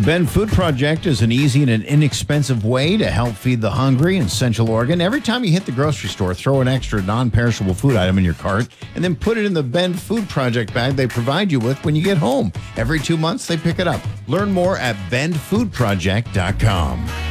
Bend Food Project is an easy and an inexpensive way to help feed the hungry in Central Oregon. Every time you hit the grocery store, throw an extra non-perishable food item in your cart and then put it in the Bend Food Project bag they provide you with when you get home. Every 2 months, they pick it up. Learn more at bendfoodproject.com.